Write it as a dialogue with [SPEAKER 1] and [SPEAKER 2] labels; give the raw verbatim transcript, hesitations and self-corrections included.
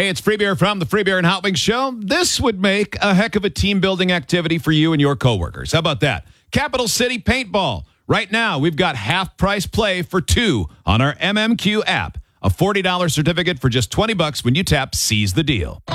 [SPEAKER 1] Hey, it's Free Beer from the Free Beer and Hot Wings Show. This would make a heck of a team-building activity for you and your coworkers. How about that? Capital City Paintball. Right now, we've got half-price play for two on our M M Q app. A forty dollars certificate for just twenty bucks when you tap Seize the Deal.